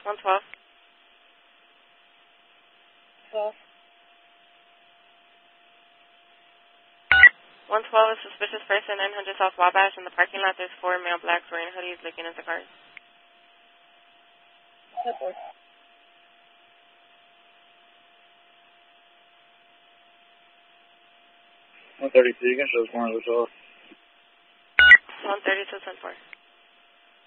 112. 12. 112, a suspicious person, 900 South Wabash. In the parking lot, there's 4 male blacks wearing hoodies looking at the cars. 132, you can show us more of the 12. 132, 10-4.